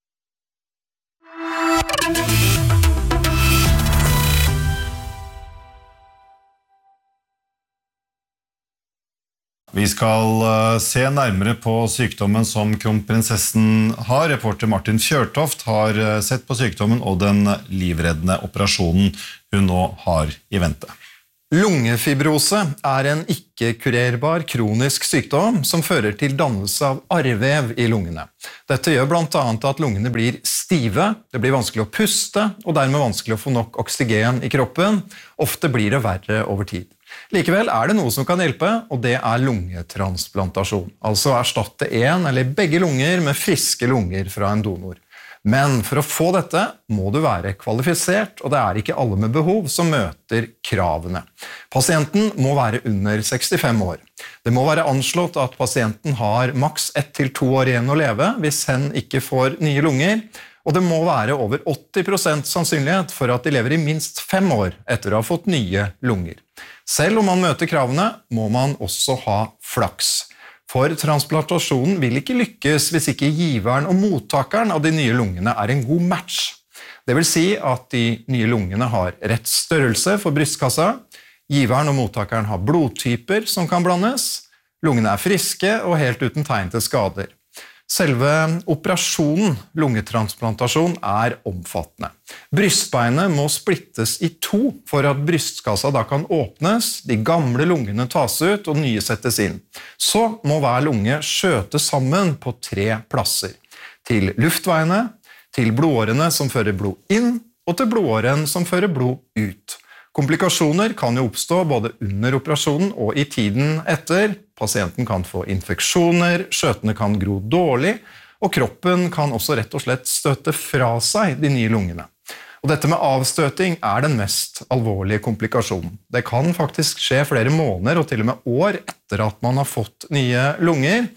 Vi skal se nærmere på sykdommen som kronprinsessen har. Reporter Martin Fjørtoft har sett på sykdommen og den livreddende operasjonen hun nå har i vente. Lungefibrose er en ikke-kurerbar kronisk sykdom som fører til dannelse av arrvev i lungene. Dette gjør blant annet at lungene blir stive, det blir vanskelig å puste, og dermed vanskelig å få nok oksygen i kroppen. Ofte blir det verre over tid. Likevel er det noe som kan hjelpe, og det er lungetransplantasjon. Altså erstatte en eller begge lunger med friske lunger fra en donor. Men for å få dette må du være kvalifisert, og det er ikke alle med behov som møter kravene. Pasienten må være under sekstifem år. Det må være anslått at pasienten har maks ett til to år igjen å leve hvis hen ikke får nye lunger, og det må være over åtti prosent sannsynlighet for at de lever i minst fem år etter å ha fått nye lunger. Selv om man møter kravene, må man også ha flaks. For transplantasjonen vil ikke lykkes hvis ikke giveren og mottakeren av de nye lungene er en god match. Det vil si at de nye lungene har rett størrelse for brystkassa, giveren og mottakeren har blodtyper som kan blandes, lungene er friske og helt uten tegn til skader. Selve operasjonen, lungetransplantasjon, er omfattende. Brystbeinet må splittes i to for at brystkassa da kan åpnes, de gamle lungene tas ut og nye settes inn. Så må hver lunge skjøtes sammen på tre plasser. Til luftveiene, til blodårene som fører blod inn, og til blodåren som fører blod ut. Komplikasjoner kan jo oppstå både under operasjonen og i tiden etter. Pasienten kan få infeksjoner, skjøtene kan gro dårlig, og kroppen kan også rett og slett støte fra seg de nye lungene. Og dette med avstøting er den mest alvorlige komplikasjonen. Det kan faktisk skje flere måneder og til og med år etter at man har fått nye lunger.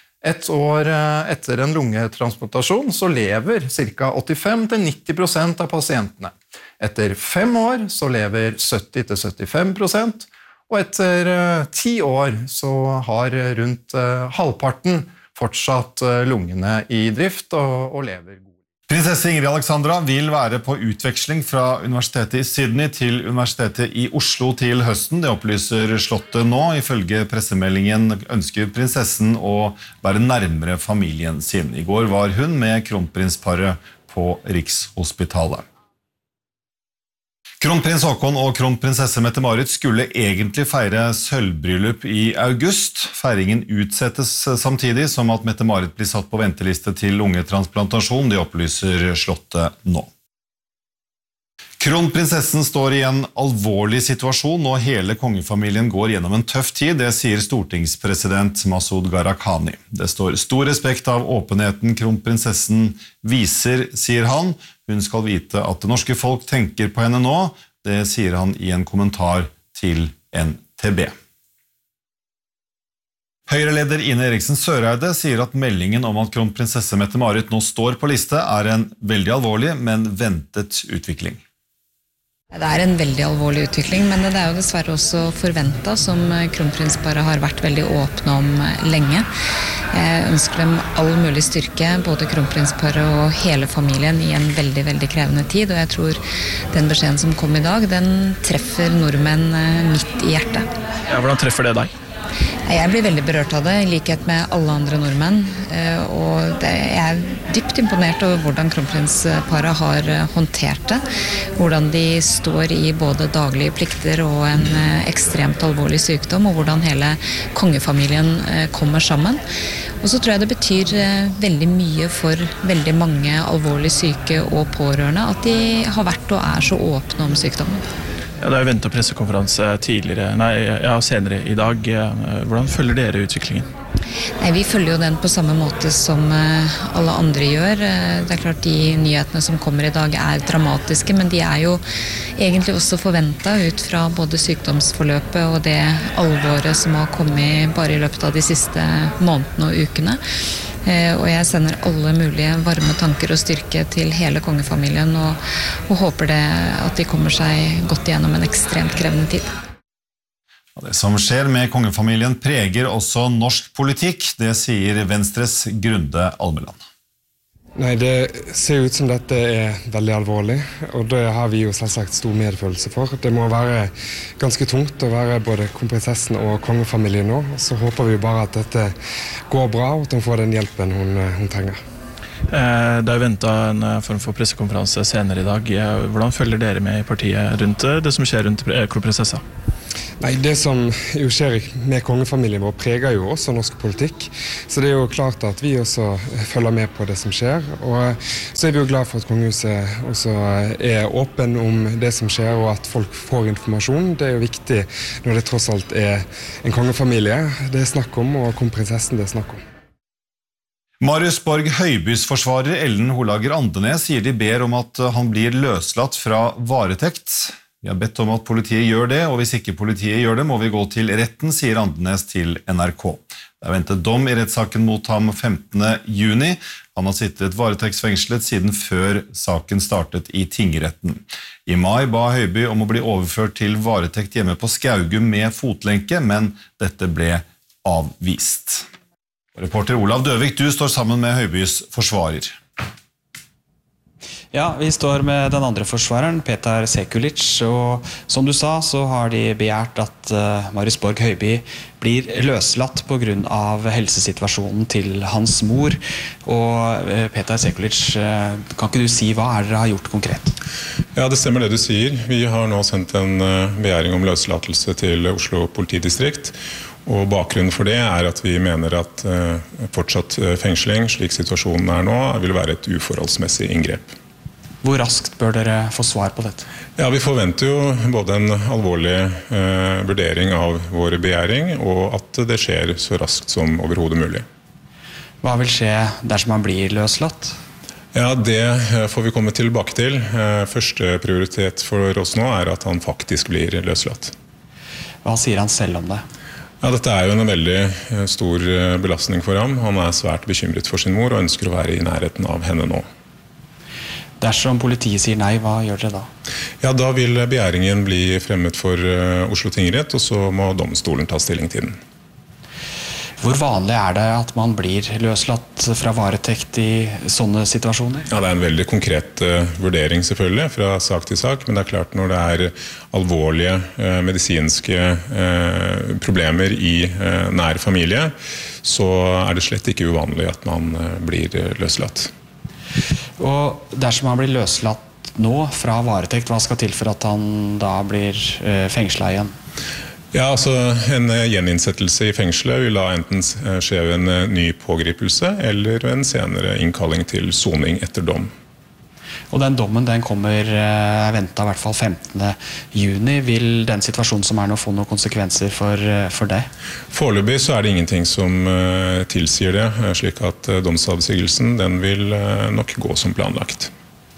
Et år etter en lungetransplantasjon så lever ca åttifem til nitti prosent av pasientene. Etter fem år så lever sytti til syttifem prosent, og etter ti år så har rundt halvparten fortsatt lungene i drift og, og lever god. Prinsesse Ingrid Alexandra vil være på utveksling fra Universitetet i Sydney til Universitetet i Oslo til høsten. Det opplyser Slottet nå. Ifølge pressemeldingen ønsker prinsessen å være nærmere familien sin. I går var hun med kronprinsparet på Rikshospitalet. Kronprins Haakon og kronprinsesse Mette-Marit skulle egentlig feire sølvbryllup i august. Feiringen utsettes samtidig som at Mette-Marit blir satt på venteliste til lungetransplantasjon, det opplyser Slottet nå. Kronprinsessen står i en alvorlig situasjon, og hele kongefamilien går gjennom en tøff tid, det sier stortingspresident Masud Gharahkhani. Det står stor respekt av åpenheten kronprinsessen viser, sier han. Hun skal vite at det norske folk tenker på henne nå, det sier han i en kommentar til N T B. Høyreleder Ine Eriksen Søreide sier at meldingen om at kronprinsesse Mette-Marit nå står på liste er en veldig alvorlig, men ventet utvikling. Det er en veldig alvorlig utvikling, men det er jo dessverre også forventet, som kronprinsparet har vært veldig åpne om lenge. Jeg ønsker dem all mulig styrke, både kronprinsparet og hele familien, i en veldig, veldig krevende tid, og jeg tror den beskjeden som kom i dag, den treffer nordmenn midt i hjertet. Ja, hvordan treffer det deg? Jeg blir veldig berørt av det, i likhet med alle andre nordmenn, og jeg er dypt imponert over hvordan kronprinsparet har håndtert det, hvordan de står i både daglige plikter og en ekstremt alvorlig sykdom, og hvordan hele kongefamilien kommer sammen. Og så tror jeg det betyr veldig mye for veldig mange alvorlig syke og pårørende at de har vært og er så åpne om sykdommen. Ja, det er jo ventet pressekonferanse tidligere, nei, ja, senere i dag. Hvordan følger dere utviklingen? Nei, vi følger jo den på samme måte som alle andre gjør. Det er klart de nyhetene som kommer i dag er dramatiske, men de er jo egentlig også forventet ut fra både sykdomsforløpet og det alvoret som har kommet bare i løpet av de siste månedene og ukene. Og jeg sender alle mulige varme tanker og styrke til hele kongefamilien og, og håper det at de kommer seg godt igjennom en ekstremt krevende tid. Det som skjer med kongefamilien preger også norsk politikk, det sier Venstres Grunde Almeland. Nei, det ser ut som dette er veldig alvorlig, og det har vi jo selvsagt stor medfølelse for. Det må være ganske tungt å være både kronprinsessen og kongefamilien nå, så håper vi bare at dette går bra, og at hun får den hjelpen hun, hun trenger. Det er ventet en form for pressekonferanse senere i dag. Hvordan følger dere med i partiet rundt det som skjer rundt kronprinsessa? Nei, det som jo skjer med kongefamilien vår preger jo også norsk politikk, så det er jo klart at vi også følger med på det som skjer, og så er vi jo glad for at kongehuset også er åpen om det som skjer, og at folk får informasjon. Det er jo viktig når det tross alt er en kongefamilie det er snakk om, og kronprinsessen det er snakk om. Marius Borg Høibys forsvarer Ellen Holager Andenes sier de ber om at han blir løslatt fra varetekt. Vi har bedt om at politiet gjør det, og hvis ikke politiet gjør det, må vi gå til retten, sier Andenes til N R K. Det er ventet dom i rettssaken mot ham femtende juni. Han har sittet varetektsfengslet siden før saken startet i tingretten. I mai ba Høiby om å bli overført til varetekt hjemme på Skaugum med fotlenke, men dette ble avvist. Reporter Olav Døvik, du står sammen med Høibys forsvarer. Ja, vi står med den andre forsvareren, Petar Sekulic, og som du sa, så har de begjært at uh, Marius Borg Høiby blir løslatt på grunn av helsesituasjonen til hans mor. Og uh, Petar Sekulic, uh, kan ikke du si hva er det dere har gjort konkret? Ja, det stemmer det du sier. Vi har nå sendt en uh, begjæring om løslatelse til Oslo politidistrikt. Og bakgrunnen for det er at vi mener at uh, fortsatt fengsling, slik situasjonen er nå, vil være et uforholdsmessig inngrep. Hvor raskt bør dere få svar på dette? Ja, vi forventer jo både en alvorlig eh, vurdering av vår begjæring, og at det skjer så raskt som overhodet mulig. Hva vil skje dersom han blir løslatt? Ja, det får vi komme tilbake til. Første prioritet for oss nå er at han faktisk blir løslatt. Hva sier han selv om det? Ja, dette er jo en veldig stor belastning for ham. Han er svært bekymret for sin mor og ønsker å være i nærheten av henne nå. Dersom politiet sier nei, hva gjør dere da? Ja, da vil begjæringen bli fremmet for Oslo tingrett, og så må domstolen ta stilling til den. Hvor vanlig er det at man blir løslatt fra varetekt i sånne situasjoner? Ja, det er en veldig konkret uh, vurdering selvfølgelig, fra sak til sak, men det er klart når det er alvorlige uh, medisinske uh, problemer i uh, nær familie, så er det slett ikke uvanlig at man uh, blir uh, løslatt. Og dersom han blir løslatt nå fra varetekt, hva skal til for at han da blir uh, fengslet igjen? Ja, altså en gjeninnsettelse i fengselet vil da enten skje en ny pågripelse eller en senere innkalling til soning etter dom. Og den dommen den kommer er ventet i hvert fall femtende juni. Vil den situasjonen som er nå få noen konsekvenser for, for det? Foreløpig så er det ingenting som tilsier det, slik at domsavsigelsen den vil nok gå som planlagt.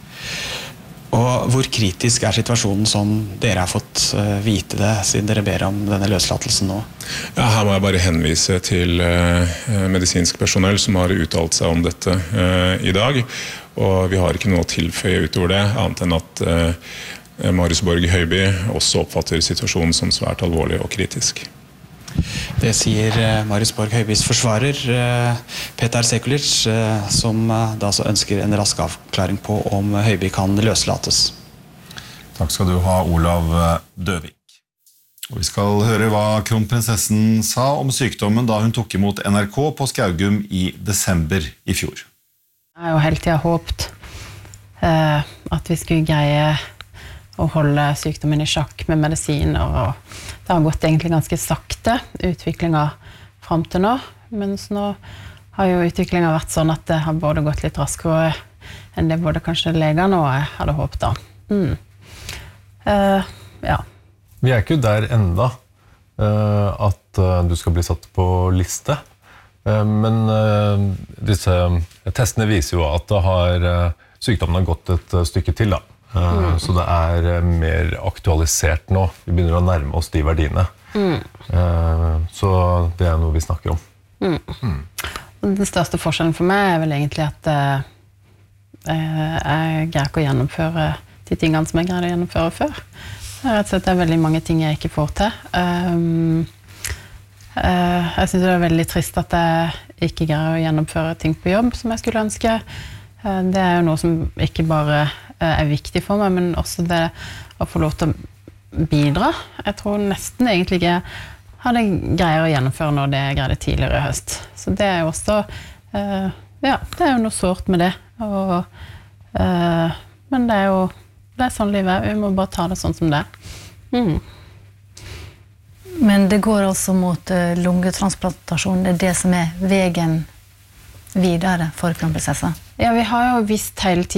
Og hvor kritisk er situasjonen som dere har fått uh, vite det, siden dere ber om denne løslattelsen nå? Ja, her må jeg bare henvise til uh, medisinsk personell som har uttalt seg om dette uh, i dag. Og vi har ikke noe å tilføye utover det, annet enn at uh, Marius Borg Høiby også oppfatter situasjonen som svært alvorlig og kritisk. Det sier Marius Borg Høibys forsvarer, Petar Sekulic, som da så ønsker en rask avklaring på om Høiby kan løslates. Takk skal du ha, Olav Døvik. Og vi skal høre hva kronprinsessen sa om sykdommen da hun tok imot N R K på Skaugum i desember i fjor. Jeg har jo hele tiden håpet eh, at vi skulle greie å holde sykdommen i sjakk med medisiner, og det har gått egentlig ganske sakte, utviklingen frem til nå, mens nå har jo utviklingen vært sånn at det har både gått litt raskere enn det både kanskje legene og jeg hadde håpet da. Mm. Uh, ja. Vi er ikke der enda uh, at uh, du skal bli satt på liste, Men disse testene viser jo at det har, sykdommen har gått et stykke til da. Mm. Så det er mer aktualisert nå. Vi begynner å nærme oss de verdiene. Mm. Så det er noe vi snakker om. Mm. Mm. Den største forskjellen for meg er vel egentlig at uh, jeg greier ikke å gjennomføre de tingene som jeg greide å gjennomføre før. Rett og slett det er veldig mange ting jeg ikke får til. Um, uh, jeg synes det er veldig trist at jeg ikke greier å gjennomføre ting på jobb som jeg skulle ønske. Uh, det er jo noe som ikke bare uh, er viktig for meg, men også det å få lov til å bidra. Jeg tror nesten egentlig ikke hadde greier å gjennomføre når det jeg greide tidligere i høst. Så det er jo også, uh, ja, det er jo noe sårt med det. Og, uh, men det er jo, det er sånn livet er. Vi må bare ta det sånn som det er. Mm. Men det går altså mot uh, lungetransplantasjon. Det er det som er veien videre for kronprinsessa. Ja, vi har jo visst hele tiden